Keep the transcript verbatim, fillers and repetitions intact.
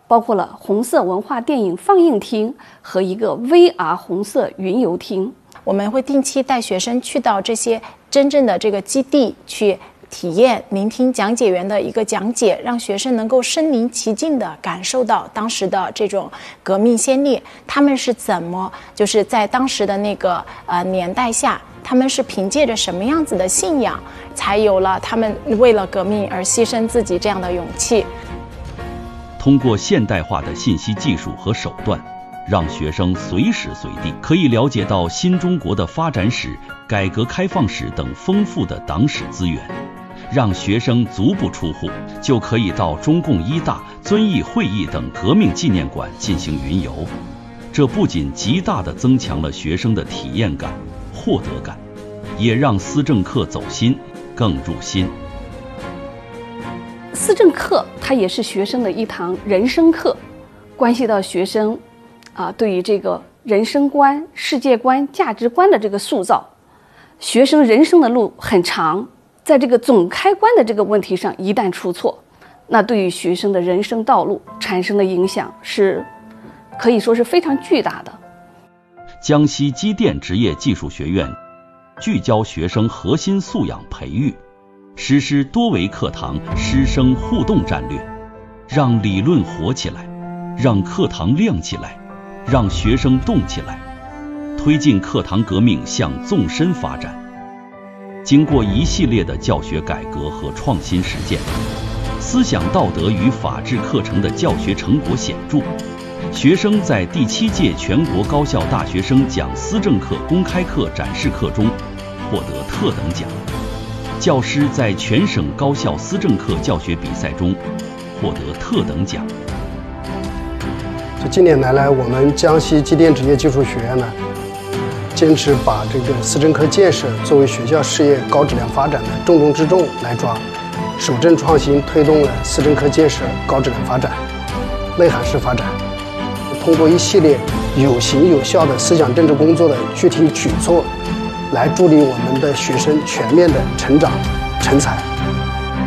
包括了红色文化电影放映厅和一个 V R 红色云游厅。 我们会定期带学生去到这些真正的这个基地去体验，聆听讲解员的一个讲解，让学生能够身临其境地感受到当时的这种革命先烈，他们是怎么就是在当时的那个呃年代下，他们是凭借着什么样子的信仰，才有了他们为了革命而牺牲自己这样的勇气。 通过现代化的信息技术和手段，让学生随时随地可以了解到新中国的发展史、改革开放史等丰富的党史资源，让学生足不出户就可以到中共一大、遵义会议等革命纪念馆进行云游。这不仅极大地增强了学生的体验感、获得感，也让思政课走心，更入心。 思政课它也是学生的一堂人生课，关系到学生啊对于这个人生观、世界观、价值观的这个塑造。学生人生的路很长，在这个总开关的这个问题上一旦出错，那对于学生的人生道路产生的影响是可以说是非常巨大的。 江西机电职业技术学院聚焦学生核心素养培育，实施多维课堂师生互动战略，让理论活起来，让课堂亮起来，让学生动起来，推进课堂革命向纵深发展。经过一系列的教学改革和创新实践，思想道德与法治课程的教学成果显著。学生在第七届全国高校大学生讲思政课公开课展示课中获得特等奖，教师在全省高校思政课教学比赛中获得特等奖。 这近年来来，我们江西机电职业技术学院呢，坚持把这个思政课建设作为学校事业高质量发展的重中之重来抓，守正创新推动了思政课建设高质量发展、内涵式发展。通过一系列有形有效的思想政治工作的具体举措，来助力我们的学生全面的成长成才。